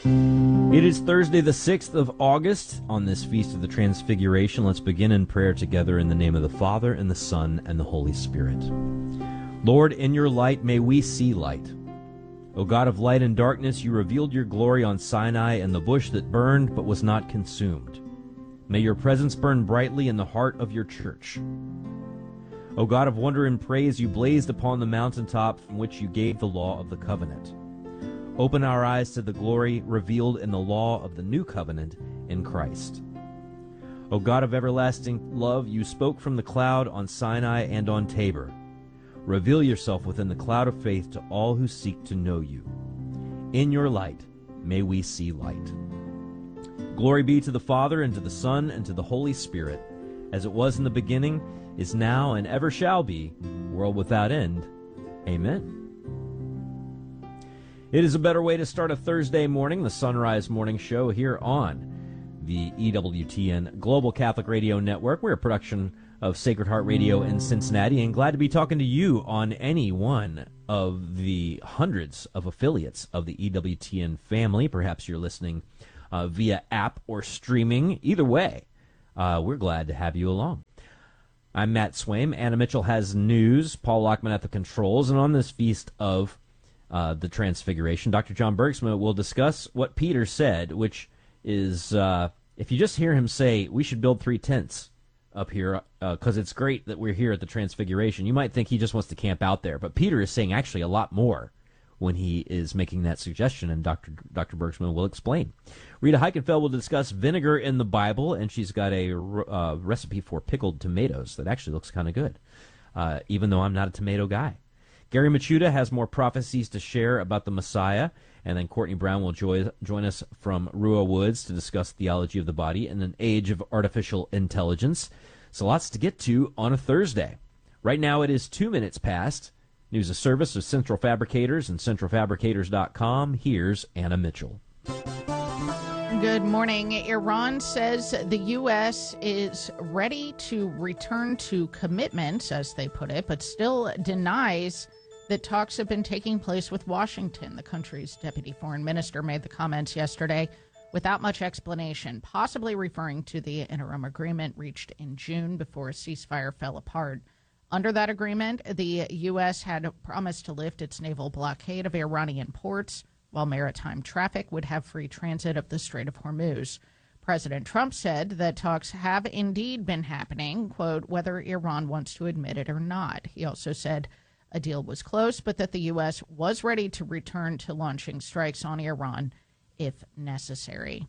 It is Thursday, the 6th of August. On this Feast of the Transfiguration, let's begin in prayer together in the name of the Father, and the Son, and the Holy Spirit. Lord, in your light may we see light. O God of light and darkness, you revealed your glory on Sinai and the bush that burned but was not consumed. May your presence burn brightly in the heart of your church. O God of wonder and praise, you blazed upon the mountaintop from which you gave the law of the covenant. Open our eyes to the glory revealed in the law of the new covenant in Christ. O God of everlasting love, you spoke from the cloud on Sinai and on Tabor. Reveal yourself within the cloud of faith to all who seek to know you. In your light, may we see light. Glory be to the Father, and to the Son, and to the Holy Spirit, as it was in the beginning, is now, and ever shall be, world without end. Amen. It is a better way to start a Thursday morning, the Sunrise Morning Show here on the EWTN Global Catholic Radio Network. We're a production of Sacred Heart Radio in Cincinnati, and glad to be talking to you on any one of the hundreds of affiliates of the EWTN family. Perhaps you're listening via app or streaming. Either way, we're glad to have you along. I'm Matt Swaim. Anna Mitchell has news. Paul Lockman at the controls. And on this Feast of the Transfiguration, Dr. John Bergsma will discuss what Peter said, which is, if you just hear him say, we should build 3 tents up here because it's great that we're here at the Transfiguration, you might think he just wants to camp out there. But Peter is saying actually a lot more when he is making that suggestion, and Dr. Bergsma will explain. Rita Heikenfeld will discuss vinegar in the Bible, and she's got a recipe for pickled tomatoes that actually looks kind of good, even though I'm not a tomato guy. Gary Machuda has more prophecies to share about the Messiah, and then Courtney Brown will join us from Rua Woods to discuss theology of the body in an age of artificial intelligence. So lots to get to on a Thursday. Right now it is 2 minutes past. News of service of Central Fabricators and centralfabricators.com. Here's Anna Mitchell. Good morning. Iran says the U.S. is ready to return to commitments, as they put it, but still denies that talks have been taking place with Washington. The country's deputy foreign minister made the comments yesterday without much explanation, possibly referring to the interim agreement reached in June before a ceasefire fell apart. Under that agreement, the U.S. had promised to lift its naval blockade of Iranian ports, while maritime traffic would have free transit of the Strait of Hormuz. President Trump said that talks have indeed been happening, quote, whether Iran wants to admit it or not. He also said a deal was close, but that the U.S. was ready to return to launching strikes on Iran if necessary.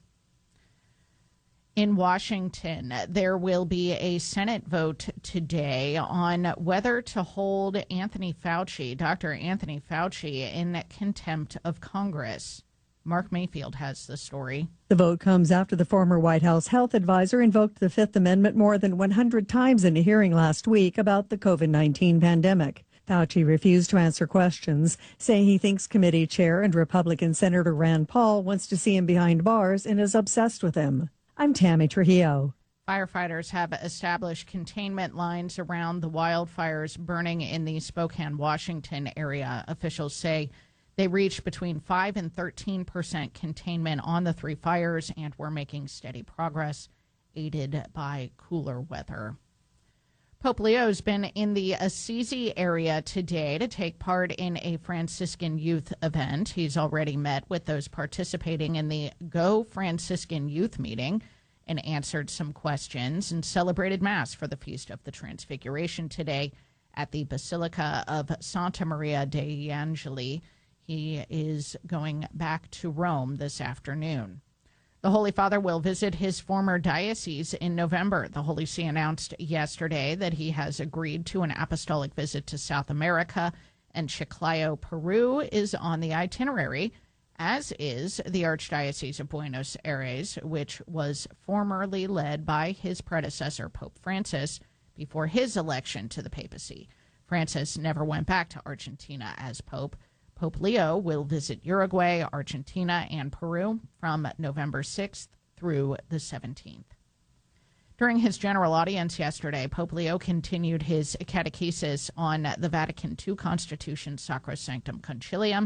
In Washington, there will be a Senate vote today on whether to hold Anthony Fauci, Dr. Anthony Fauci, in contempt of Congress. Mark Mayfield has the story. The vote comes after the former White House health advisor invoked the Fifth Amendment more than 100 times in a hearing last week about the COVID-19 pandemic. Fauci refused to answer questions, saying he thinks committee chair and Republican Senator Rand Paul wants to see him behind bars and is obsessed with him. I'm Tammy Trujillo. Firefighters have established containment lines around the wildfires burning in the Spokane, Washington area. Officials say they reached between 5 and 13% containment on the 3 fires and were making steady progress, aided by cooler weather. Pope Leo's been in the Assisi area today to take part in a Franciscan youth event. He's already met with those participating in the Go Franciscan Youth Meeting and answered some questions and celebrated Mass for the Feast of the Transfiguration today at the Basilica of Santa Maria degli Angeli. He is going back to Rome this afternoon. The Holy Father will visit his former diocese in November. The Holy See announced yesterday that he has agreed to an apostolic visit to South America, and Chiclayo, Peru is on the itinerary, as is the Archdiocese of Buenos Aires, which was formerly led by his predecessor, Pope Francis, before his election to the papacy. Francis never went back to Argentina as Pope. Pope Leo will visit Uruguay, Argentina, and Peru from November 6th through the 17th. During his general audience yesterday, Pope Leo continued his catechesis on the Vatican II Constitution Sacrosanctum Concilium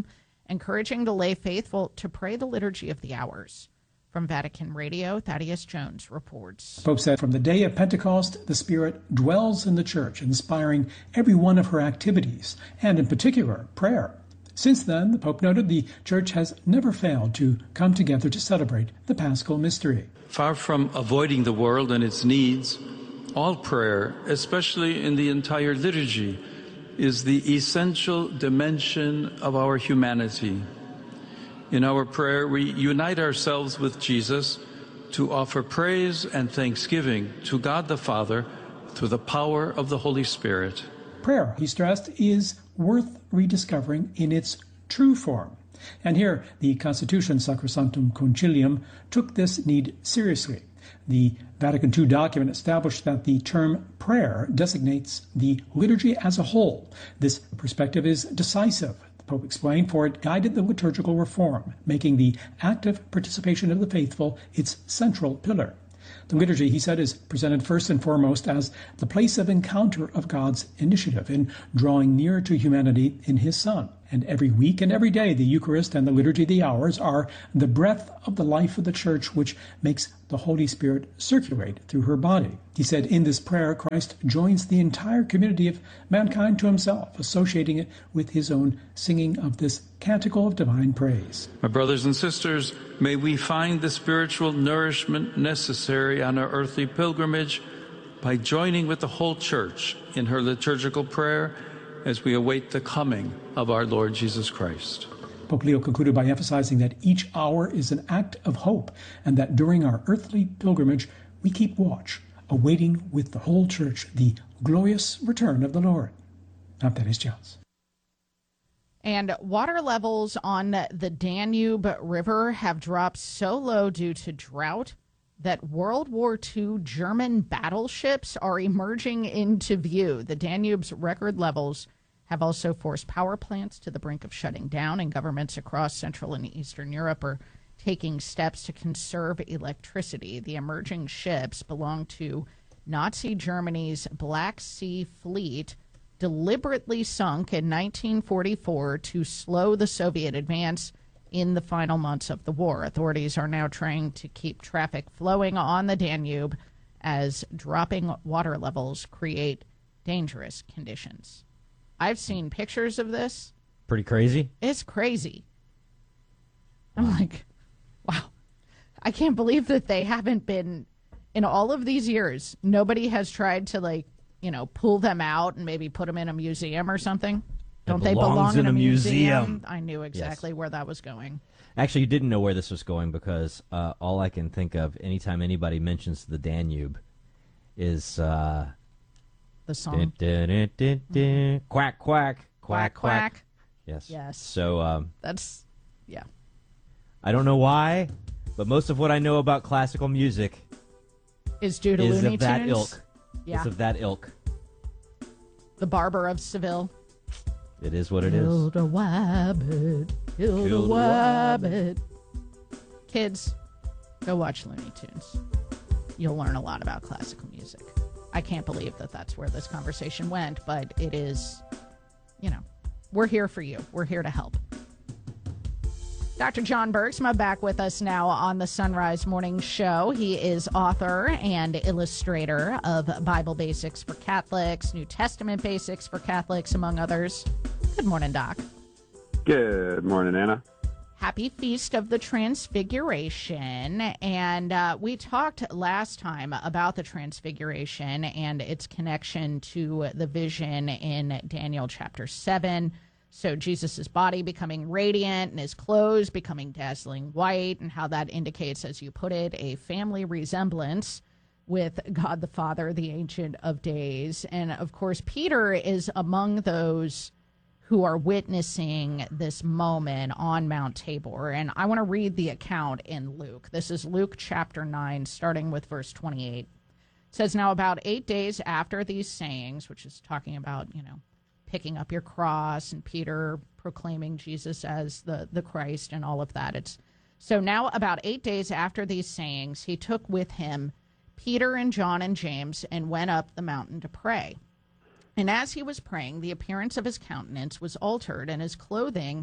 encouraging the lay faithful to pray the Liturgy of the Hours. From Vatican Radio, Thaddeus Jones reports. The Pope said, from the day of Pentecost, the Spirit dwells in the Church, inspiring every one of her activities, and in particular, prayer. Since then, the Pope noted, the Church has never failed to come together to celebrate the Paschal Mystery. Far from avoiding the world and its needs, all prayer, especially in the entire liturgy, is the essential dimension of our humanity. In our prayer, we unite ourselves with Jesus to offer praise and thanksgiving to God the Father through the power of the Holy Spirit. Prayer, he stressed, is worth rediscovering in its true form. And here, the Constitution Sacrosanctum Concilium took this need seriously. The Vatican II document established that the term prayer designates the liturgy as a whole. This perspective is decisive, the Pope explained, for it guided the liturgical reform, making the active participation of the faithful its central pillar. The liturgy, he said, is presented first and foremost as the place of encounter of God's initiative in drawing near to humanity in his Son. And every week and every day, the Eucharist and the Liturgy of the Hours are the breath of the life of the Church, which makes the Holy Spirit circulate through her body. He said, in this prayer, Christ joins the entire community of mankind to himself, associating it with his own singing of this canticle of divine praise. My brothers and sisters, may we find the spiritual nourishment necessary on our earthly pilgrimage by joining with the whole Church in her liturgical prayer as we await the coming of our Lord Jesus Christ. Pope Leo concluded by emphasizing that each hour is an act of hope, and that during our earthly pilgrimage we keep watch, awaiting with the whole Church the glorious return of the Lord. I'm Thaddeus Jones. And water levels on the Danube River have dropped so low due to drought that World War II German battleships are emerging into view. The Danube's record levels have also forced power plants to the brink of shutting down, and governments across Central and Eastern Europe are taking steps to conserve electricity. The emerging ships belong to Nazi Germany's Black Sea Fleet, deliberately sunk in 1944 to slow the Soviet advance in the final months of the war. Authorities are now trying to keep traffic flowing on the Danube as dropping water levels create dangerous conditions. I've seen pictures of this. Pretty crazy. It's crazy. I'm like, wow. I can't believe that they haven't been, in all of these years, nobody has tried to, pull them out and maybe put them in a museum or something. Don't they belong in a museum? I knew exactly where that was going. Actually, you didn't know where this was going because all I can think of anytime anybody mentions the Danube is the song. Quack, quack, quack, quack. Yes. So that's, yeah. I don't know why, but most of what I know about classical music is due to Looney Tunes. Of that ilk. Yeah. It's of that ilk. The Barber of Seville. It is what it is. Hilda Wabbit, Hilda Wabbit. Kids, go watch Looney Tunes. You'll learn a lot about classical music. I can't believe that that's where this conversation went, but it is, we're here for you. We're here to help. Dr. John Bergsma back with us now on the Sunrise Morning Show. He is author and illustrator of Bible Basics for Catholics, New Testament Basics for Catholics, among others. Good morning, Doc. Good morning, Anna. Happy Feast of the Transfiguration. And we talked last time about the Transfiguration and its connection to the vision in Daniel chapter 7. So Jesus' body becoming radiant and his clothes becoming dazzling white, and how that indicates, as you put it, a family resemblance with God the Father, the Ancient of Days. And, of course, Peter is among those who are witnessing this moment on Mount Tabor. And I want to read the account in Luke. This is Luke chapter 9, starting with verse 28. It says, now about 8 days after these sayings, which is talking about, picking up your cross and Peter proclaiming Jesus as the Christ and all of that. So now about 8 days after these sayings, he took with him Peter and John and James and went up the mountain to pray. And as he was praying, the appearance of his countenance was altered, and his clothing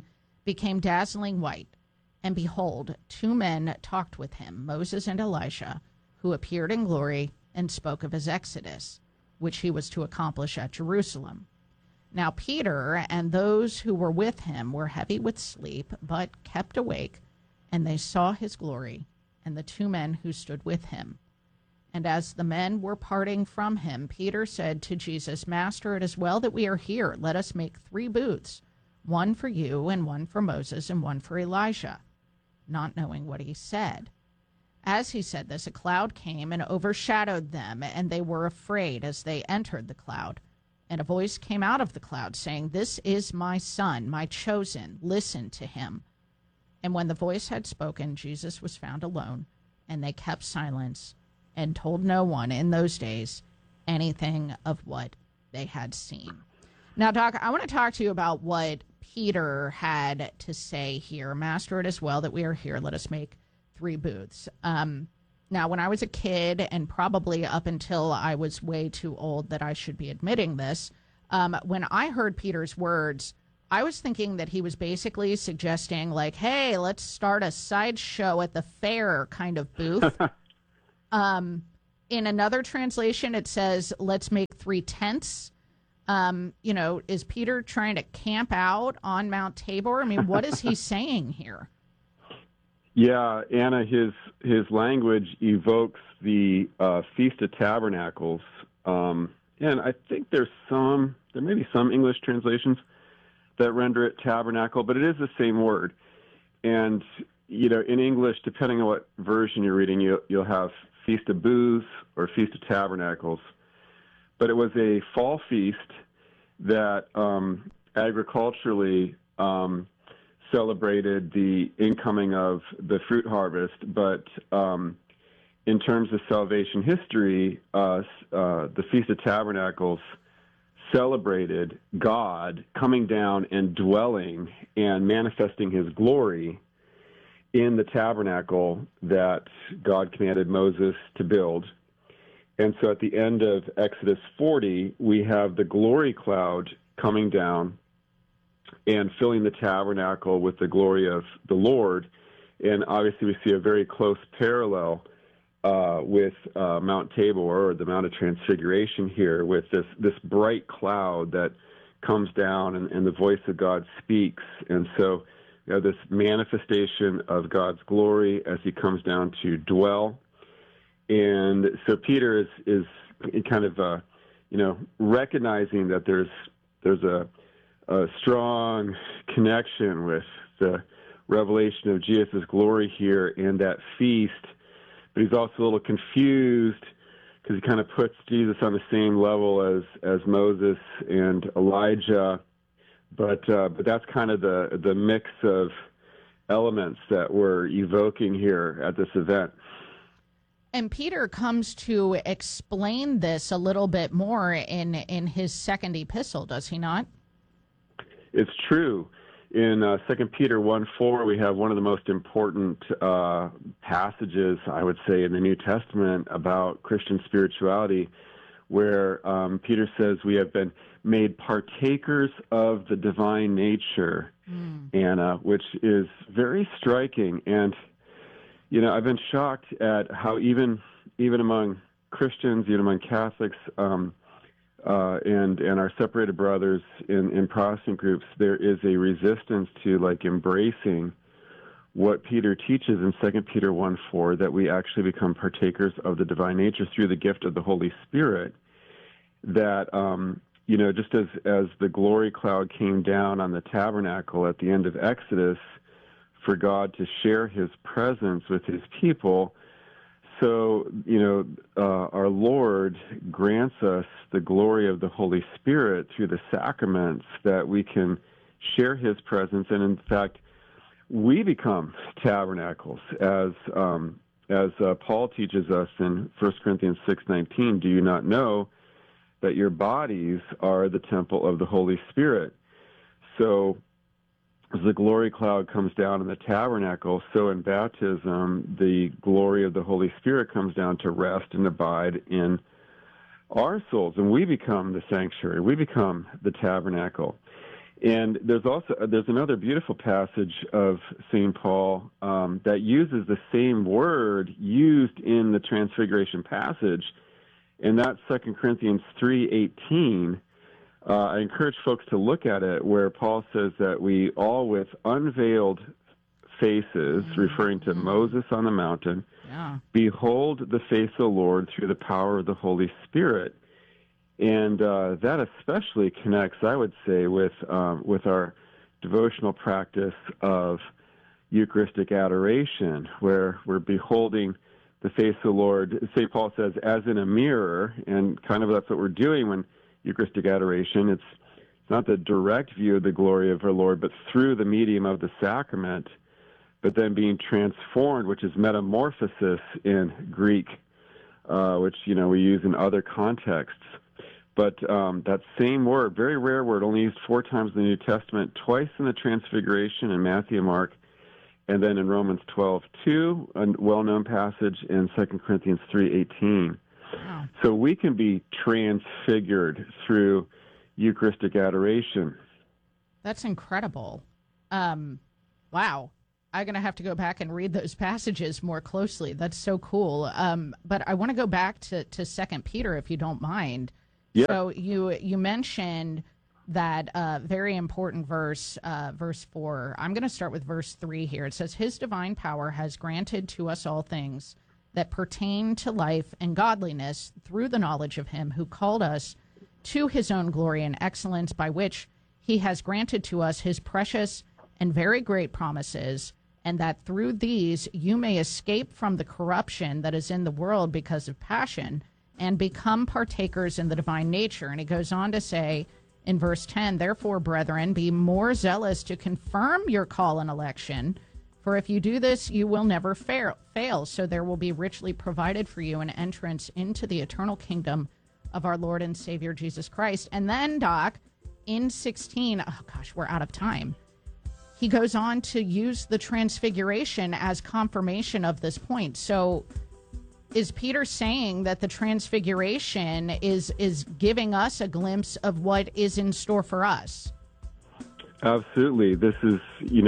became dazzling white, and behold, two men talked with him, Moses and Elijah, who appeared in glory and spoke of his exodus, which he was to accomplish at Jerusalem. Now Peter and those who were with him were heavy with sleep, but kept awake, and they saw his glory, and the two men who stood with him. And as the men were parting from him, Peter said to Jesus, Master, it is well that we are here. Let us make 3 booths, one for you, and one for Moses, and one for Elijah, not knowing what he said. As he said this, a cloud came and overshadowed them, and they were afraid as they entered the cloud. And a voice came out of the cloud, saying, This is my Son, my chosen. Listen to him. And when the voice had spoken, Jesus was found alone, and they kept silence and told no one in those days anything of what they had seen. Now, Doc, I want to talk to you about what Peter had to say here. Master, it is well that we are here. Let us make 3 booths. Now, when I was a kid, and probably up until I was way too old that I should be admitting this, when I heard Peter's words, I was thinking that he was basically suggesting, like, hey, let's start a sideshow at the fair kind of booth. In another translation, it says, let's make 3 tents. Is Peter trying to camp out on Mount Tabor? I mean, what is he saying here? Yeah, Anna, his language evokes the Feast of Tabernacles, and I think there may be some English translations that render it tabernacle, but it is the same word. And in English, depending on what version you're reading, you'll have Feast of Booths or Feast of Tabernacles. But it was a fall feast that agriculturally celebrated the incoming of the fruit harvest, but in terms of salvation history, the Feast of Tabernacles celebrated God coming down and dwelling and manifesting his glory in the tabernacle that God commanded Moses to build. And so at the end of Exodus 40, we have the glory cloud coming down and filling the tabernacle with the glory of the Lord. And obviously we see a very close parallel with Mount Tabor, or the Mount of Transfiguration here, with this bright cloud that comes down and the voice of God speaks. And so this manifestation of God's glory as he comes down to dwell. And so Peter is kind of recognizing that there's a strong connection with the revelation of Jesus' glory here in that feast, but he's also a little confused because he kind of puts Jesus on the same level as Moses and Elijah, but that's kind of the mix of elements that we're evoking here at this event. And Peter comes to explain this a little bit more in his second epistle, does he not? It's true. In 2 Peter 1:4, we have one of the most important passages, I would say, in the New Testament about Christian spirituality, where Peter says we have been made partakers of the divine nature, Anna, which is very striking. And, I've been shocked at how even among Christians, even among Catholics, and our separated brothers in Protestant groups, there is a resistance to embracing what Peter teaches in 2 Peter 1:4, that we actually become partakers of the divine nature through the gift of the Holy Spirit. That just as the glory cloud came down on the tabernacle at the end of Exodus for God to share his presence with his people, so, our Lord grants us the glory of the Holy Spirit through the sacraments, that we can share his presence. And in fact, we become tabernacles, as Paul teaches us in 1 Corinthians 6:19. Do you not know that your bodies are the temple of the Holy Spirit? So, as the glory cloud comes down in the tabernacle, so in baptism, the glory of the Holy Spirit comes down to rest and abide in our souls, and we become the sanctuary. We become the tabernacle. And there's another beautiful passage of St. Paul that uses the same word used in the Transfiguration passage, and that's 2 Corinthians 3:18. I encourage folks to look at it, where Paul says that we all with unveiled faces, referring to Moses on the mountain, behold the face of the Lord through the power of the Holy Spirit. And that especially connects, I would say, with our devotional practice of Eucharistic adoration, where we're beholding the face of the Lord. St. Paul says, as in a mirror, and kind of that's what we're doing when Eucharistic adoration. It's not the direct view of the glory of our Lord, but through the medium of the sacrament, but then being transformed, which is metamorphosis in Greek, which, we use in other contexts. But that same word, very rare word, only used 4 times in the New Testament, twice in the Transfiguration in Matthew and Mark, and then in Romans 12:2, a well-known passage, in 2 Corinthians 3:18. Wow. So we can be transfigured through Eucharistic adoration. That's incredible. Wow. I'm going to have to go back and read those passages more closely. That's so cool. But I want to go back to 2 Peter, if you don't mind. Yeah. So you mentioned that very important verse 4. I'm going to start with verse 3 here. It says, His divine power has granted to us all things that pertain to life and godliness through the knowledge of him who called us to his own glory and excellence, by which he has granted to us his precious and very great promises, and that through these you may escape from the corruption that is in the world because of passion, and become partakers in the divine nature. And he goes on to say in verse 10, Therefore, brethren, be more zealous to confirm your call and election, for if you do this, you will never fail. So there will be richly provided for you an entrance into the eternal kingdom of our Lord and Savior Jesus Christ. And then, Doc, in 16, oh gosh, we're out of time. He goes on to use the Transfiguration as confirmation of this point. So is Peter saying that the Transfiguration is giving us a glimpse of what is in store for us? Absolutely. This is,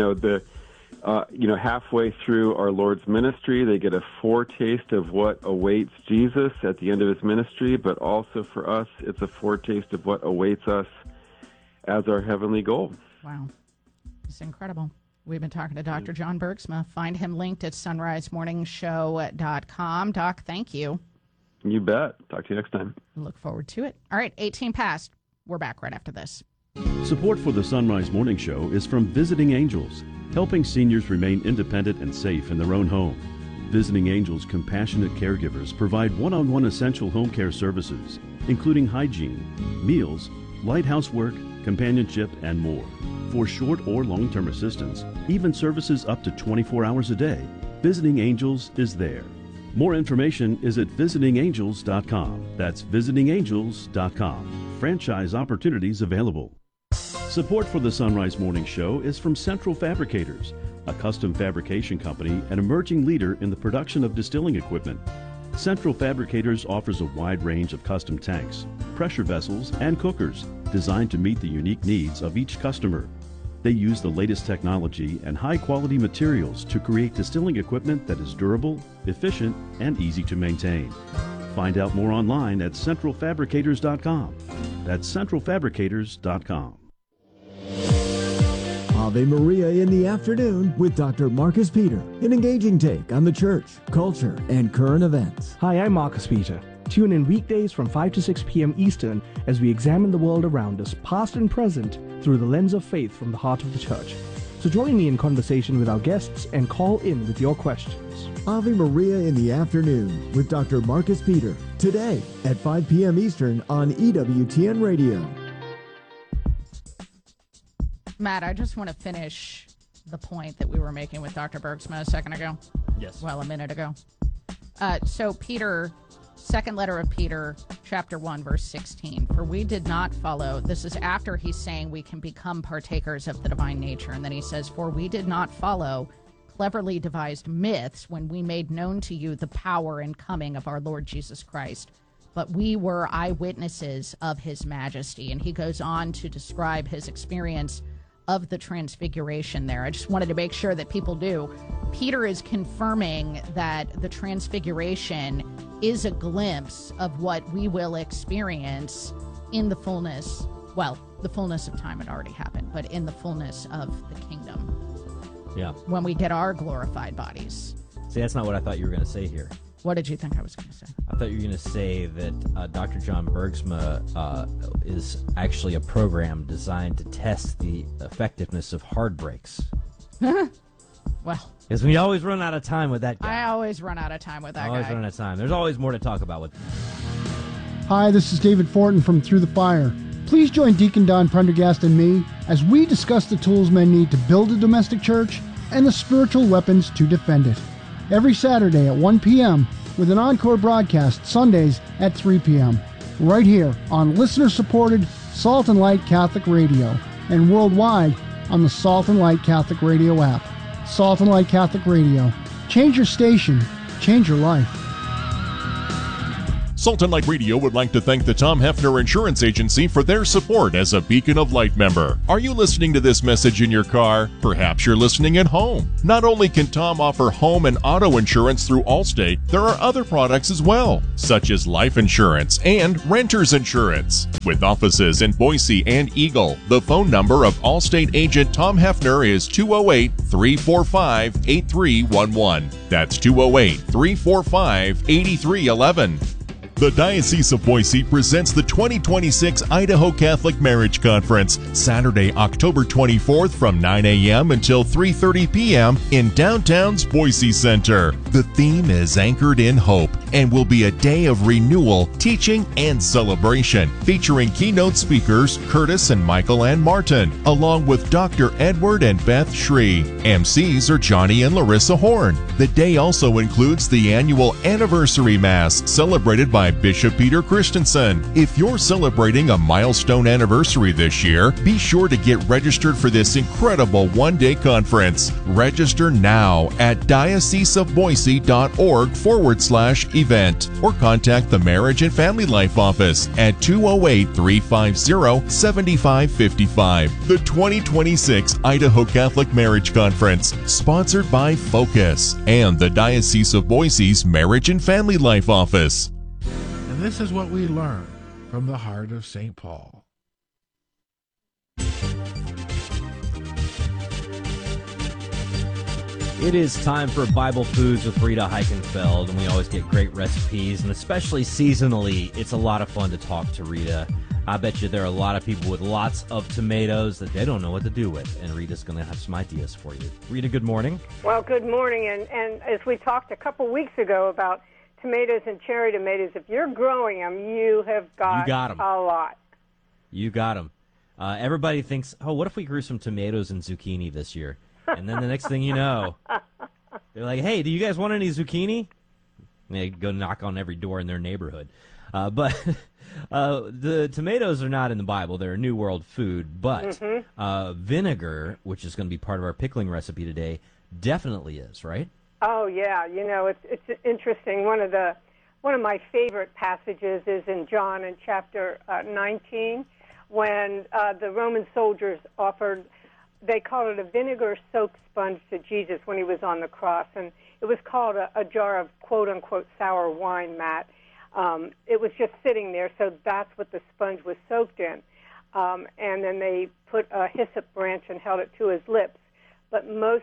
halfway through our Lord's ministry, they get a foretaste of what awaits Jesus at the end of his ministry, but also for us, it's a foretaste of what awaits us as our heavenly goal. Wow. It's incredible. We've been talking to Dr. John Bergsma. Find him linked at sunrisemorningshow.com. Doc, thank you. You bet. Talk to you next time. Look forward to it. All right, 18 past. We're back right after this. Support for the Sunrise Morning Show is from Visiting Angels, helping seniors remain independent and safe in their own home. Visiting Angels compassionate caregivers provide one-on-one essential home care services, including hygiene, meals, light housework, companionship, and more. For short or long-term assistance, even services up to 24 hours a day, Visiting Angels is there. More information is at visitingangels.com. That's visitingangels.com. Franchise opportunities available. Support for the Sunrise Morning Show is from Central Fabricators, a custom fabrication company and emerging leader in the production of distilling equipment. Central Fabricators offers a wide range of custom tanks, pressure vessels, and cookers designed to meet the unique needs of each customer. They use the latest technology and high-quality materials to create distilling equipment that is durable, efficient, and easy to maintain. Find out more online at centralfabricators.com. That's centralfabricators.com. Ave Maria in the afternoon with Dr. Marcus Peter, an engaging take on the church, culture, and current events. Hi, I'm Marcus Peter. Tune in weekdays from 5 to 6 p.m. Eastern as we examine the world around us, past and present, through the lens of faith from the heart of the church. So join me in conversation with our guests and call in with your questions. Ave Maria in the afternoon with Dr. Marcus Peter, today at 5 p.m. Eastern on EWTN Radio. Matt, I just want to finish the point that we were making with Dr. Bergsma a second ago. Yes. Well, a minute ago. So Peter, second letter of Peter, chapter 1, verse 16. For we did not follow, this is after he's saying we can become partakers of the divine nature. And then he says, for we did not follow cleverly devised myths when we made known to you the power and coming of our Lord Jesus Christ, but we were eyewitnesses of his majesty. And he goes on to describe his experience of the transfiguration there. I just wanted to make sure that people do. Peter is confirming that the transfiguration is a glimpse of what we will experience in the fullness. Well, the fullness of time had already happened, but in the fullness of the kingdom. Yeah. When we get our glorified bodies. See, that's not what I thought you were going to say here. What did you think I was going to say? I thought you were going to say that Dr. John Bergsma is actually a program designed to test the effectiveness of hard breaks. Well, because we always run out of time with that guy. I always run out of time with that guy. Always run out of time. There's always more to talk about with. Hi, this is David Fortin from Through the Fire. Please join Deacon Don Prendergast and me as we discuss the tools men need to build a domestic church and the spiritual weapons to defend it. Every Saturday at 1 p.m. with an encore broadcast Sundays at 3 p.m. right here on listener-supported Salt and Light Catholic Radio and worldwide on the Salt and Light Catholic Radio app. Salt and Light Catholic Radio. Change your station. Change your life. Salt and Light Radio would like to thank the Tom Hefner Insurance Agency for their support as a Beacon of Light member. Are you listening to this message in your car? Perhaps you're listening at home. Not only can Tom offer home and auto insurance through Allstate, there are other products as well, such as life insurance and renter's insurance. With offices in Boise and Eagle, the phone number of Allstate agent Tom Hefner is 208-345-8311. That's 208-345-8311. The Diocese of Boise presents the 2026 Idaho Catholic Marriage Conference, Saturday, October 24th from 9 a.m. until 3:30 p.m. in downtown's Boise Center. The theme is Anchored in Hope and will be a day of renewal, teaching, and celebration, featuring keynote speakers Curtis and Michael Ann Martin, along with Dr. Edward and Beth Shree. MCs are Johnny and Larissa Horn. The day also includes the annual Anniversary Mass, celebrated by Bishop Peter Christensen. If you're celebrating a milestone anniversary this year, be sure to get registered for this incredible one-day conference. Register now at dioceseofboise.org/event or contact the Marriage and Family Life Office at 208-350-7555. The 2026 Idaho Catholic Marriage Conference, sponsored by Focus and the Diocese of Boise's Marriage and Family Life Office. And this is what we learn from the heart of St. Paul. It is time for Bible Foods with Rita Heichenfeld, and we always get great recipes, and especially seasonally, it's a lot of fun to talk to Rita. I bet you there are a lot of people with lots of tomatoes that they don't know what to do with, and Rita's going to have some ideas for you. Rita, good morning. Well, good morning, and as we talked a couple weeks ago about tomatoes and cherry tomatoes, if you're growing them, you have got a lot. You got them. Everybody thinks, oh, what if we grew some tomatoes and zucchini this year? And then the next thing you know, they're like, hey, do you guys want any zucchini? And they go knock on every door in their neighborhood. But the tomatoes are not in the Bible. They're a New World food. But vinegar, which is going to be part of our pickling recipe today, definitely is, right? Oh, yeah. You know, it's interesting. One of my favorite passages is in John in chapter 19, when the Roman soldiers offered, they called it a vinegar-soaked sponge to Jesus when he was on the cross. And it was called a jar of quote-unquote sour wine, Matt. It was just sitting there, so that's what the sponge was soaked in. And then they put a hyssop branch and held it to his lips. But most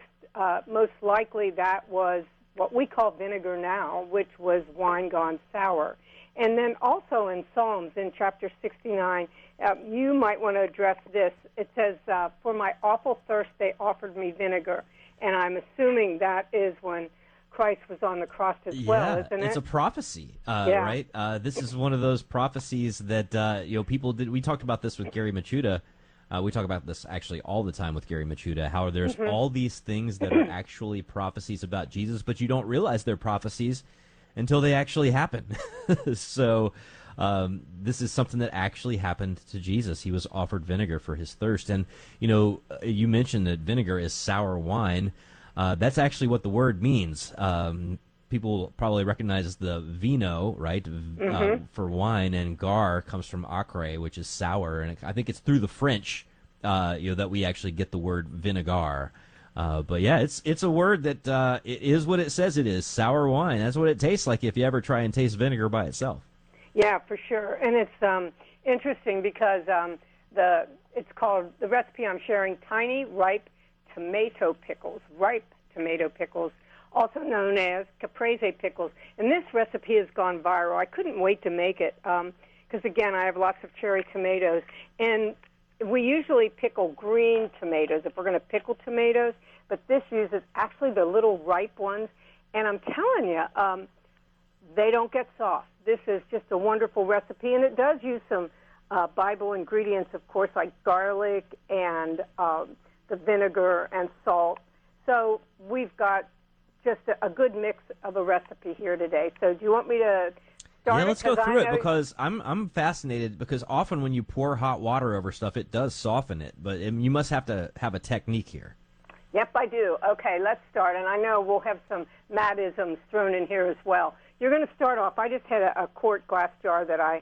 likely that was what we call vinegar now, which was wine gone sour. And then also in Psalms, in chapter 69, you might want to address this. It says, for my awful thirst they offered me vinegar. And I'm assuming that is when Christ was on the cross as well, isn't it? It's a prophecy, right? This is one of those prophecies that people did. We talked about this with Gary Machuda. We talk about this actually all the time with Gary Machuda, how there's all these things that are actually prophecies about Jesus, but you don't realize they're prophecies until they actually happen. So this is something that actually happened to Jesus. He was offered vinegar for his thirst. And, you mentioned that vinegar is sour wine. That's actually what the word means. people probably recognize the vino, right, for wine, and gar comes from acre, which is sour, and I think it's through the French, that we actually get the word vinegar. But yeah, it's a word that it is what it says it is, sour wine. That's what it tastes like if you ever try and taste vinegar by itself. Yeah, for sure. And it's interesting because it's called, the recipe I'm sharing, tiny ripe tomato pickles, also known as caprese pickles. And this recipe has gone viral. I couldn't wait to make it because, again, I have lots of cherry tomatoes. And we usually pickle green tomatoes if we're going to pickle tomatoes, but this uses actually the little ripe ones. And I'm telling you, they don't get soft. This is just a wonderful recipe, and it does use some Bible ingredients, of course, like garlic and the vinegar and salt. So we've got just a good mix of a recipe here today. So do you want me to start? Yeah, let's go through it, because I'm fascinated, because often when you pour hot water over stuff, it does soften it, but you must have to have a technique here. Yep, I do. Okay, let's start. And I know we'll have some Mattisms thrown in here as well. You're going to start off. I just had a quart glass jar that I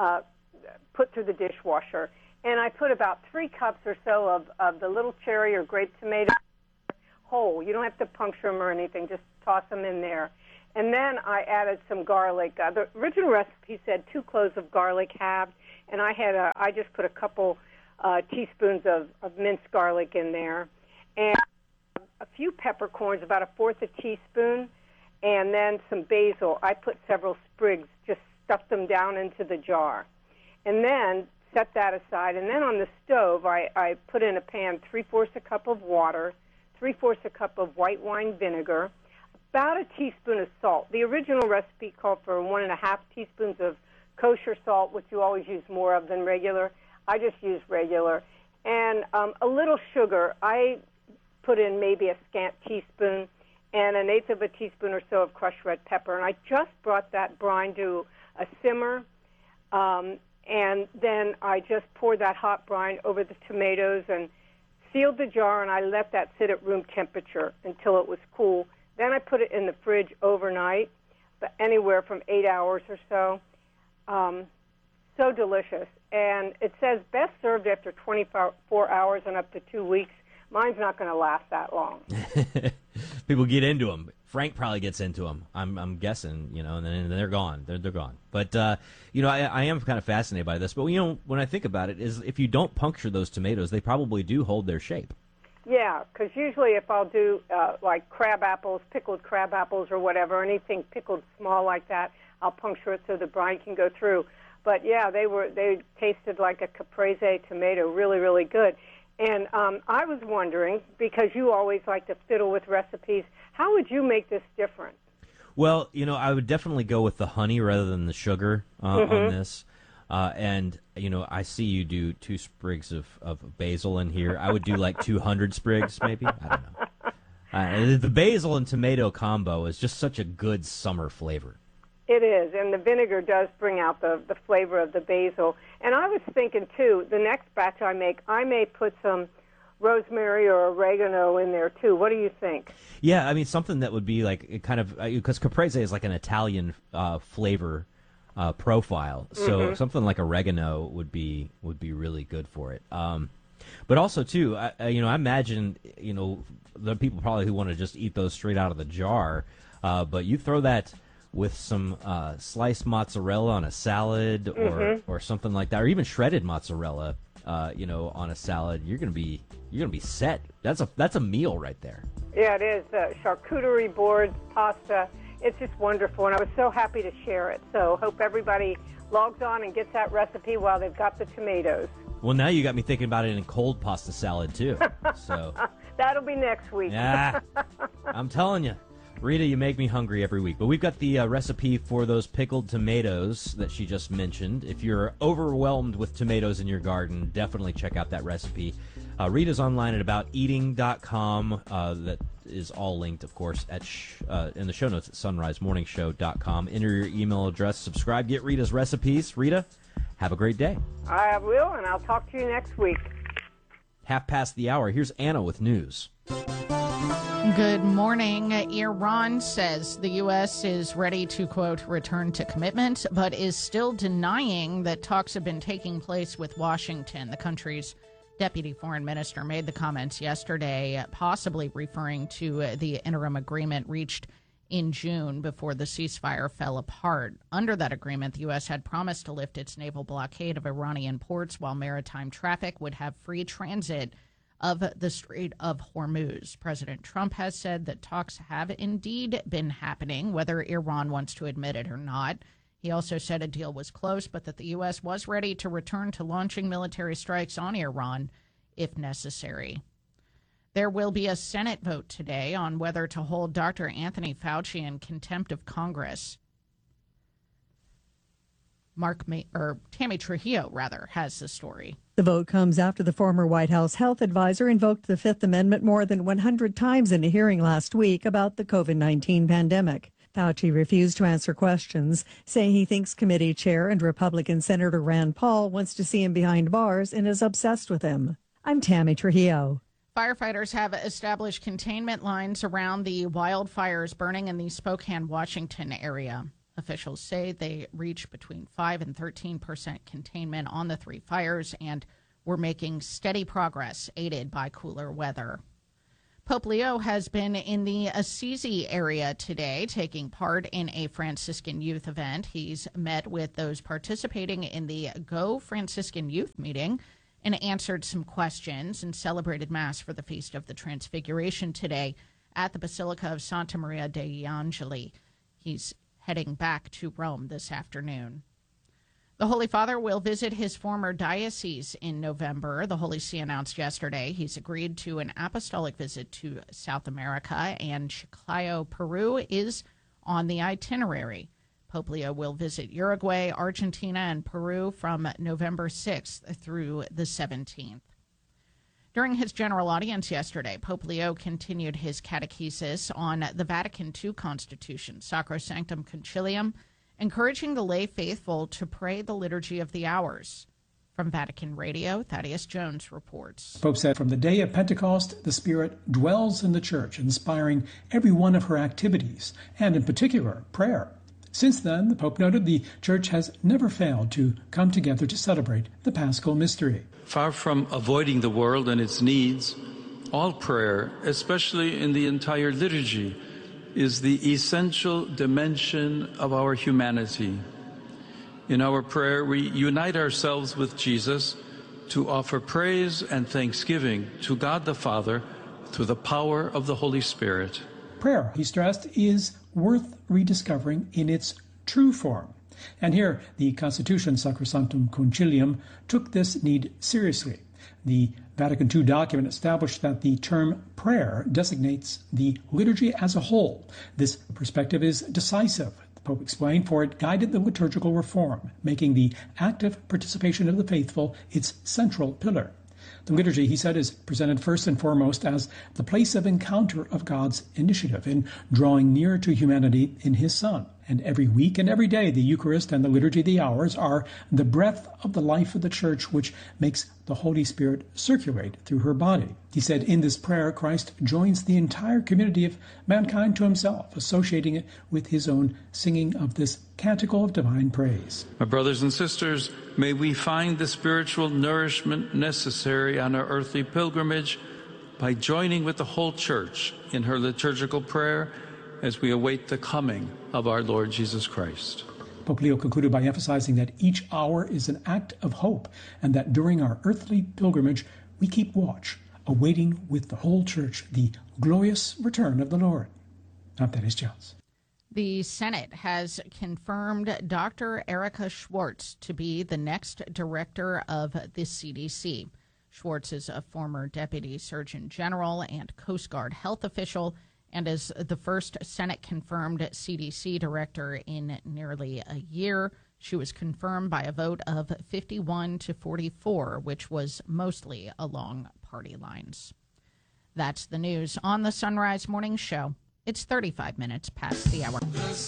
put through the dishwasher, and I put about 3 cups or so of the little cherry or grape tomato whole. You don't have to puncture them or anything. Just toss them in there. And then I added some garlic. The original recipe said 2 cloves of garlic halved, and I just put a couple teaspoons of minced garlic in there, and a few peppercorns, about 1/4 teaspoon, and then some basil. I put several sprigs, just stuffed them down into the jar. And then set that aside. And then on the stove, I put in a pan 3/4 a cup of water, 3/4 a cup of white wine vinegar, about a teaspoon of salt. The original recipe called for 1.5 teaspoons of kosher salt, which you always use more of than regular. I just use regular. And a little sugar. I put in maybe a scant teaspoon, and 1/8 of a teaspoon or so of crushed red pepper. And I just brought that brine to a simmer, and then I just poured that hot brine over the tomatoes and sealed the jar, and I let that sit at room temperature until it was cool. Then I put it in the fridge overnight, but anywhere from 8 hours or so. So delicious. And it says best served after 24 hours and up to 2 weeks. Mine's not going to last that long. People get into them. Frank probably gets into them. I'm guessing, and then they're gone. They're gone. But I am kind of fascinated by this. But when I think about it, is if you don't puncture those tomatoes, they probably do hold their shape. Yeah, because usually if I'll do like crab apples, pickled crab apples or whatever, anything pickled small like that, I'll puncture it so the brine can go through. But yeah, they tasted like a caprese tomato, really, really good. And I was wondering, because you always like to fiddle with recipes, how would you make this different? Well, I would definitely go with the honey rather than the sugar on this. And, I see you do 2 sprigs of basil in here. I would do like 200 sprigs, maybe. I don't know. The basil and tomato combo is just such a good summer flavor. It is, and the vinegar does bring out the flavor of the basil. And I was thinking, too, the next batch I may put some rosemary or oregano in there, too. What do you think? Yeah, I mean, something that would be like kind of, because caprese is like an Italian flavor profile, so something like oregano would be really good for it. But also, too, I imagine, the people probably who want to just eat those straight out of the jar, but you throw that with some sliced mozzarella on a salad or something like that, or even shredded mozzarella, on a salad, you're gonna be set. That's a meal right there. Yeah, it is. Charcuterie boards, pasta. It's just wonderful, and I was so happy to share it. So hope everybody logs on and gets that recipe while they've got the tomatoes. Well, now you got me thinking about it in cold pasta salad too. So that'll be next week. Yeah, I'm telling you. Rita, you make me hungry every week. But we've got the recipe for those pickled tomatoes that she just mentioned. If you're overwhelmed with tomatoes in your garden, definitely check out that recipe. Rita's online at abouteating.com. That is all linked, of course, at in the show notes at sunrisemorningshow.com. Enter your email address, subscribe, get Rita's recipes. Rita, have a great day. I will, and I'll talk to you next week. 1:30 the hour. Here's Anna with news. Good morning. Iran says the U.S. is ready to, quote, return to commitment, but is still denying that talks have been taking place with Washington. The country's deputy foreign minister made the comments yesterday, possibly referring to the interim agreement reached in June before the ceasefire fell apart. Under that agreement, the U.S. had promised to lift its naval blockade of Iranian ports while maritime traffic would have free transit of the Strait of Hormuz. President Trump has said that talks have indeed been happening, whether Iran wants to admit it or not. He also said a deal was close, but that the U.S. was ready to return to launching military strikes on Iran if necessary. There will be a Senate vote today on whether to hold Dr. Anthony Fauci in contempt of Congress. Tammy Trujillo, has the story. The vote comes after the former White House health advisor invoked the Fifth Amendment more than 100 times in a hearing last week about the COVID-19 pandemic. Fauci refused to answer questions, saying he thinks committee chair and Republican Senator Rand Paul wants to see him behind bars and is obsessed with him. I'm Tammy Trujillo. Firefighters have established containment lines around the wildfires burning in the Spokane, Washington area. Officials say they reached between 5 and 13% containment on the three fires and were making steady progress, aided by cooler weather. Pope Leo has been in the Assisi area today, taking part in a Franciscan youth event. He's met with those participating in the Go Franciscan Youth Meeting and answered some questions and celebrated Mass for the Feast of the Transfiguration today at the Basilica of Santa Maria degli Angeli. He's heading back to Rome this afternoon. The Holy Father will visit his former diocese in November. The Holy See announced yesterday he's agreed to an apostolic visit to South America, and Chiclayo, Peru is on the itinerary. Pope Leo will visit Uruguay, Argentina, and Peru from November 6th through the 17th. During his general audience yesterday, Pope Leo continued his catechesis on the Vatican II Constitution, Sacrosanctum Concilium, encouraging the lay faithful to pray the Liturgy of the Hours. From Vatican Radio, Thaddeus Jones reports. Pope said, from the day of Pentecost, the Spirit dwells in the Church, inspiring every one of her activities, and in particular, prayer. Since then, the Pope noted, the Church has never failed to come together to celebrate the Paschal Mystery. Far from avoiding the world and its needs, all prayer, especially in the entire liturgy, is the essential dimension of our humanity. In our prayer, we unite ourselves with Jesus to offer praise and thanksgiving to God the Father through the power of the Holy Spirit. Prayer, he stressed, is worth rediscovering in its true form. And here, the Constitution Sacrosanctum Concilium took this need seriously. The Vatican II document established that the term prayer designates the liturgy as a whole. This perspective is decisive, the Pope explained, for it guided the liturgical reform, making the active participation of the faithful its central pillar. The liturgy, he said, is presented first and foremost as the place of encounter of God's initiative in drawing near to humanity in his Son. And every week and every day, the Eucharist and the Liturgy of the Hours are the breath of the life of the Church, which makes the Holy Spirit circulate through her body. He said, in this prayer, Christ joins the entire community of mankind to himself, associating it with his own singing of this canticle of divine praise. My brothers and sisters, may we find the spiritual nourishment necessary on our earthly pilgrimage by joining with the whole Church in her liturgical prayer as we await the coming of our Lord Jesus Christ. Pope Leo concluded by emphasizing that each hour is an act of hope, and that during our earthly pilgrimage we keep watch, awaiting with the whole Church the glorious return of the Lord. I'm Thaddeus Jones. The Senate has confirmed Dr. Erica Schwartz to be the next director of the CDC. Schwartz is a former deputy surgeon general and Coast Guard health official, and is the first Senate-confirmed CDC director in nearly a year. She was confirmed by a vote of 51 to 44, which was mostly along party lines. That's the news on the Sunrise Morning Show. It's 35 minutes past the hour.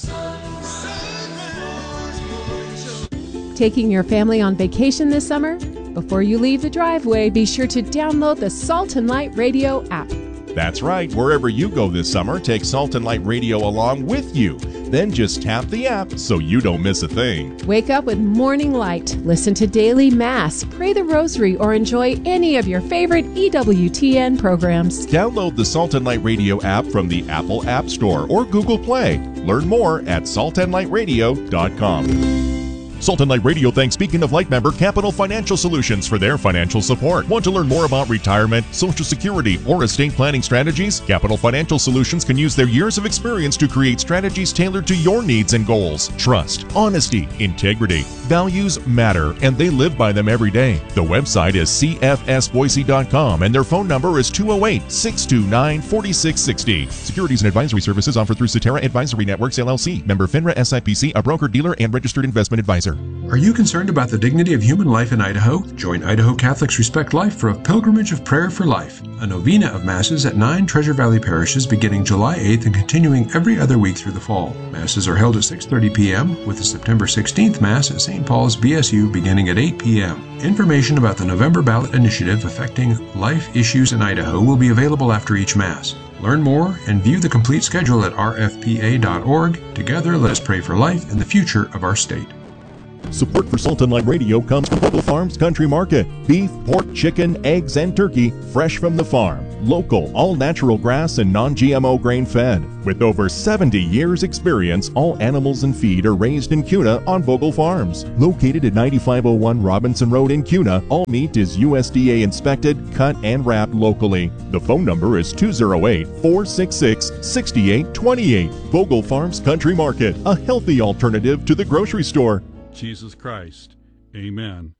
Taking your family on vacation this summer? Before you leave the driveway, be sure to download the Salt and Light Radio app. That's right. Wherever you go this summer, take Salt and Light Radio along with you. Then just tap the app so you don't miss a thing. Wake up with Morning Light. Listen to Daily Mass, pray the Rosary, or enjoy any of your favorite EWTN programs. Download the Salt and Light Radio app from the Apple App Store or Google Play. Learn more at saltandlightradio.com. Salt and Light Radio thanks Beacon of Light member Capital Financial Solutions for their financial support. Want to learn more about retirement, Social Security, or estate planning strategies? Capital Financial Solutions can use their years of experience to create strategies tailored to your needs and goals. Trust, honesty, integrity, values matter, and they live by them every day. The website is cfsboise.com, and their phone number is 208-629-4660. Securities and advisory services offered through Cetera Advisory Networks, LLC. Member FINRA SIPC, a broker, dealer, and registered investment advisor. Are you concerned about the dignity of human life in Idaho? Join Idaho Catholics Respect Life for a pilgrimage of prayer for life, a novena of masses at 9 Treasure Valley parishes beginning July 8th and continuing every other week through the fall. Masses are held at 6:30 p.m. with the September 16th Mass at St. Paul's BSU beginning at 8 p.m. Information about the November ballot initiative affecting life issues in Idaho will be available after each Mass. Learn more and view the complete schedule at rfpa.org. Together, let us pray for life and the future of our state. Support for Salt and Light Radio comes from Vogel Farms Country Market. Beef, pork, chicken, eggs, and turkey fresh from the farm. Local, all-natural grass and non-GMO grain-fed. With over 70 years' experience, all animals and feed are raised in Kuna on Vogel Farms. Located at 9501 Robinson Road in Kuna, all meat is USDA inspected, cut, and wrapped locally. The phone number is 208-466-6828. Vogel Farms Country Market, a healthy alternative to the grocery store. Jesus Christ. Amen.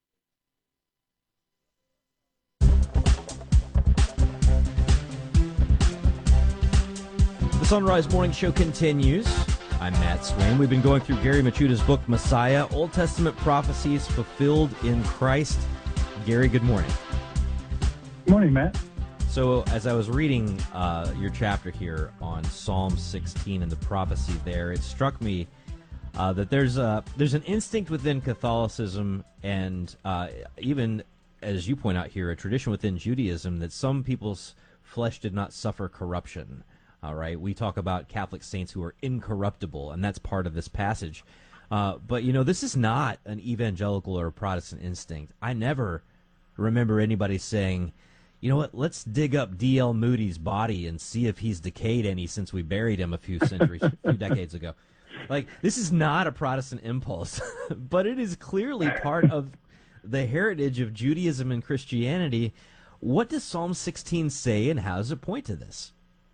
The Sunrise Morning Show continues. I'm Matt Swain. We've been going through Gary Machuda's book, Messiah, Old Testament Prophecies Fulfilled in Christ. Gary, good morning. Good morning, Matt. So as I was reading your chapter here on Psalm 16 and the prophecy there, it struck me that there's an instinct within Catholicism and even, as you point out here, a tradition within Judaism that some people's flesh did not suffer corruption. All right, we talk about Catholic saints who are incorruptible, and that's part of this passage. But, you know, this is not an evangelical or a Protestant instinct. I never remember anybody saying, you know what, let's dig up D.L. Moody's body and see if he's decayed any since we buried him a few decades ago. Like, this is not a Protestant impulse, but it is clearly part of the heritage of Judaism and Christianity. What does Psalm 16 say, and how does it point to this?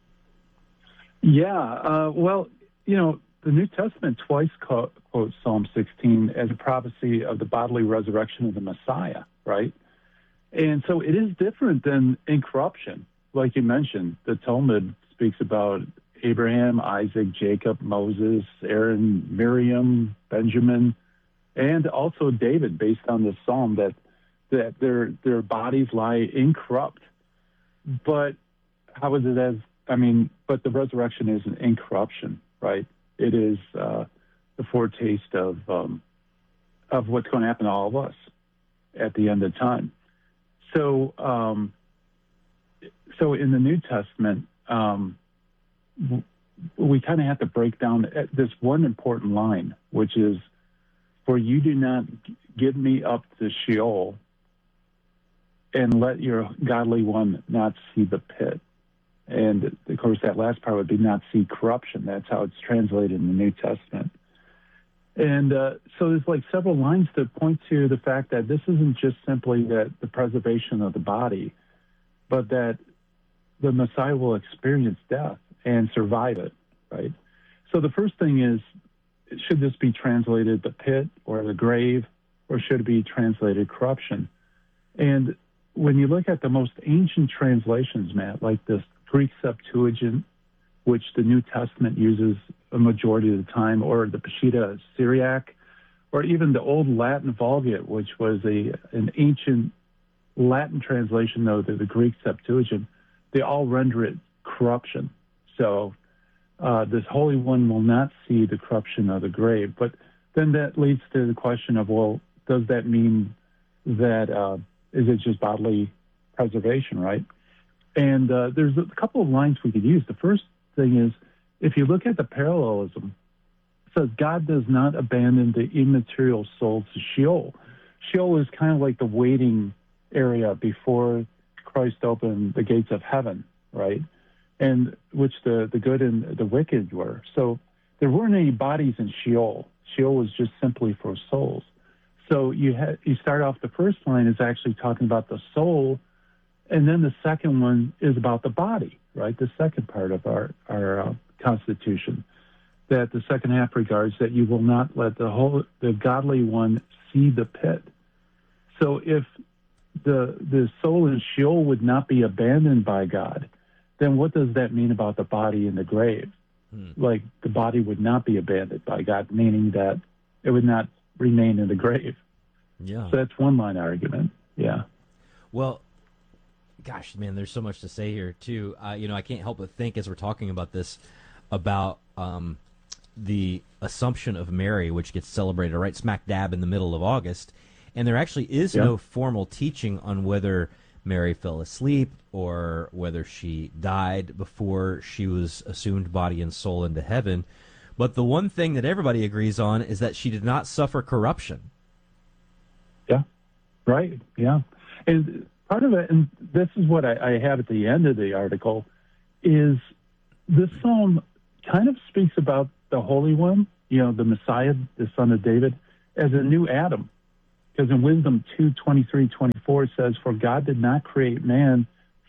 Yeah, well, you know, the New Testament twice quotes Psalm 16 as a prophecy of the bodily resurrection of the Messiah, right? And so it is different than incorruption. Like you mentioned, the Talmud speaks about Abraham, Isaac, Jacob, Moses, Aaron, Miriam, Benjamin, and also David, based on this psalm, that their bodies lie incorrupt. But how is it but the resurrection is an incorruption, right? It is the foretaste of what's going to happen to all of us at the end of time. So, so in the New Testament, we kind of have to break down this one important line, which is, "For you do not give me up to Sheol, and let your godly one not see the pit." And, of course, that last part would be not see corruption. That's how it's translated in the New Testament. And so there's like several lines that point to the fact that this isn't just simply that the preservation of the body, but that the Messiah will experience death and survive it, right? So the first thing is, should this be translated the pit or the grave, or should it be translated corruption? And when you look at the most ancient translations, Matt, like this Greek Septuagint, which the New Testament uses a majority of the time, or the Peshitta Syriac, or even the old Latin Vulgate, which was an ancient Latin translation of the Greek Septuagint, they all render it corruption. So this Holy One will not see the corruption of the grave. But then that leads to the question of, well, does that mean that is it just bodily preservation, right? And there's a couple of lines we could use. The first thing is, if you look at the parallelism, it says God does not abandon the immaterial soul to Sheol. Sheol is kind of like the waiting area before Christ opened the gates of heaven, right? And which the good and the wicked were. So there weren't any bodies in Sheol. Sheol was just simply for souls. So you start off, the first line is actually talking about the soul, and then the second one is about the body, right? The second part of our Constitution, that the second half regards that you will not let the godly one see the pit. So if the soul in Sheol would not be abandoned by God, then what does that mean about the body in the grave? Like the body would not be abandoned by God, meaning that it would not remain in the grave. Yeah. So that's one line argument. Yeah. Well, gosh, man, there's so much to say here too. I can't help but think as we're talking about this about the Assumption of Mary, which gets celebrated right smack dab in the middle of August, and there actually is no formal teaching on whether Mary fell asleep or whether she died before she was assumed body and soul into heaven. But the one thing that everybody agrees on is that she did not suffer corruption. Yeah, right, yeah. And part of it, and this is what I have at the end of the article, is this psalm kind of speaks about the Holy One, the Messiah, the Son of David, as a new Adam. Because in Wisdom 2:23-24 says, "For God did not create man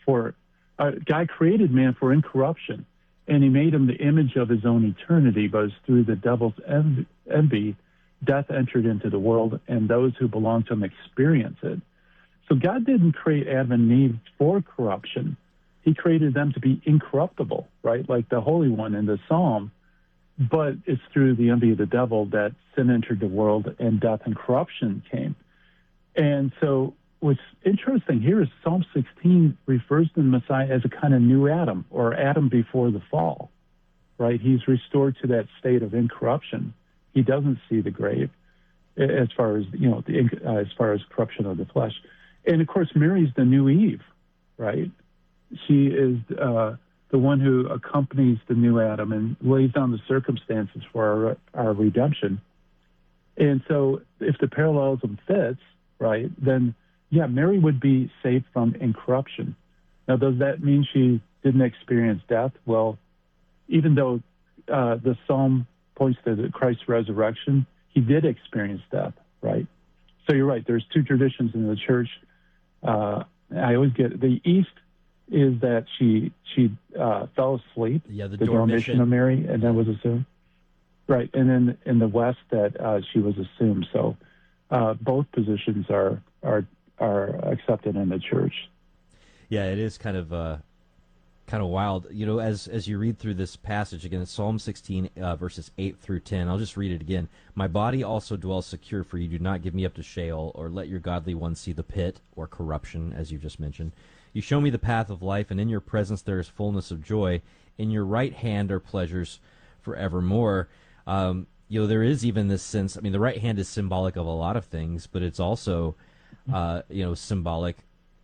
God created man for incorruption, and he made him the image of his own eternity, but through the devil's envy, death entered into the world, and those who belong to him experience it." So God didn't create Adam and Eve for corruption. He created them to be incorruptible, right? Like the Holy One in the Psalm. But it's through the envy of the devil that sin entered the world and death and corruption came. And so what's interesting here is Psalm 16 refers to the Messiah as a kind of new Adam, or Adam before the fall, right? He's restored to that state of incorruption. He doesn't see the grave as far as, as far as corruption of the flesh. And of course, Mary's the new Eve, right? She is the one who accompanies the new Adam and lays down the circumstances for our redemption. And so if the parallelism fits, right, then, Mary would be saved from incorruption. Now, does that mean she didn't experience death? Well, even though the psalm points to Christ's resurrection, he did experience death, right? So you're right. There's two traditions in the church. I always get the East is that she fell asleep, the dormition of Mary, and then was assumed. Right, and then in the West that she was assumed. So both positions are accepted in the church. Yeah, it is kind of wild. As you read through this passage again, it's Psalm 16 verses 8 through 10. I'll just read it again. "My body also dwells secure, for you do not give me up to Sheol, or let your godly one see the pit," or corruption, as you just mentioned. "You show me the path of life, and in your presence there is fullness of joy. In your right hand are pleasures forevermore." There is even this sense, the right hand is symbolic of a lot of things, but it's also, symbolic,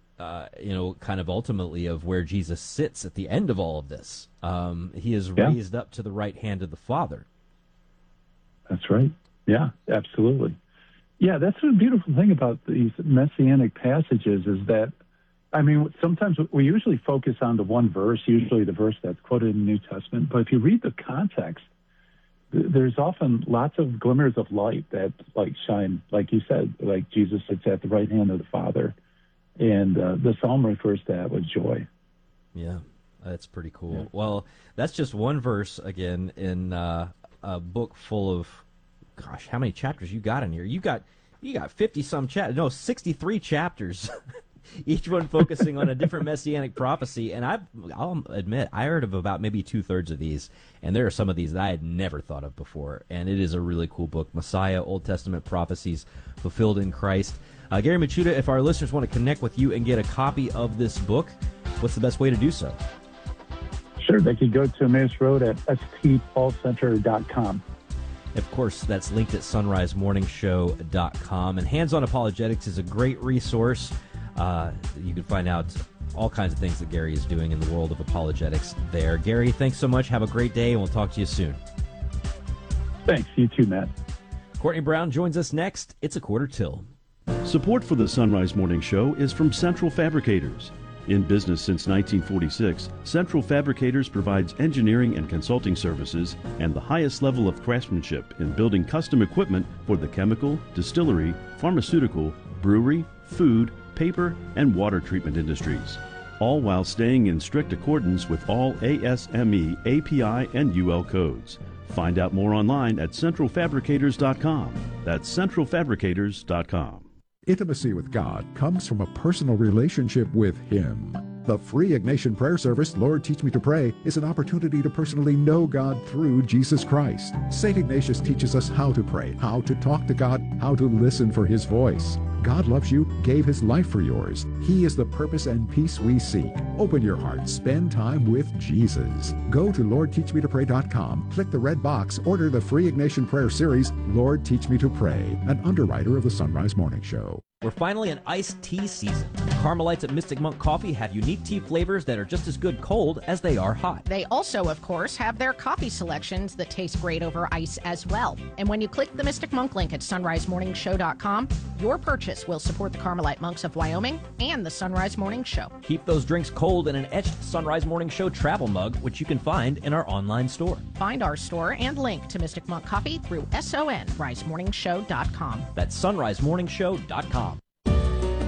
kind of ultimately of where Jesus sits at the end of all of this. He is raised up to the right hand of the Father. That's right. Yeah, absolutely. Yeah, that's the beautiful thing about these messianic passages is that, sometimes we usually focus on the one verse, usually the verse that's quoted in the New Testament, but if you read the context, there's often lots of glimmers of light that shine, like you said, like Jesus sits at the right hand of the Father, and the psalm refers to that with joy. Yeah, that's pretty cool. Yeah. Well, that's just one verse again in a book full of, gosh, how many chapters you got in here? You got 50-some chapters. No, 63 chapters. Each one focusing on a different messianic prophecy, and I'll admit I heard of about maybe 2/3 of these, and there are some of these that I had never thought of before, and it is a really cool book, Messiah, Old Testament Prophecies Fulfilled in Christ. Gary Michuta, if our listeners want to connect with you and get a copy of this book, what's the best way to do so? Sure, they could go to Emmaus Road at stpaulcenter.com. Of course, that's linked at sunrisemorningshow.com, and Hands On Apologetics is a great resource. You can find out all kinds of things that Gary is doing in the world of apologetics there. Gary, thanks so much. Have a great day, and we'll talk to you soon. Thanks. You too, Matt. Courtney Brown joins us next. It's a quarter till. Support for the Sunrise Morning Show is from Central Fabricators. In business since 1946, Central Fabricators provides engineering and consulting services and the highest level of craftsmanship in building custom equipment for the chemical, distillery, pharmaceutical, brewery, food, paper, and water treatment industries, all while staying in strict accordance with all ASME, API, and UL codes. Find out more online at centralfabricators.com. That's centralfabricators.com. Intimacy with God comes from a personal relationship with Him. The free Ignatian prayer service, Lord Teach Me to Pray, is an opportunity to personally know God through Jesus Christ. St. Ignatius teaches us how to pray, how to talk to God, how to listen for His voice. God loves you, gave His life for yours. He is the purpose and peace we seek. Open your heart, spend time with Jesus. Go to LordTeachMeToPray.com, click the red box, order the free Ignatian prayer series, Lord Teach Me to Pray, an underwriter of the Sunrise Morning Show. We're finally in iced tea season. Carmelites at Mystic Monk Coffee have unique tea flavors that are just as good cold as they are hot. They also, of course, have their coffee selections that taste great over ice as well. And when you click the Mystic Monk link at sunrisemorningshow.com, your purchase will support the Carmelite Monks of Wyoming and the Sunrise Morning Show. Keep those drinks cold in an etched Sunrise Morning Show travel mug, which you can find in our online store. Find our store and link to Mystic Monk Coffee through sunrisemorningshow.com. That's sunrisemorningshow.com.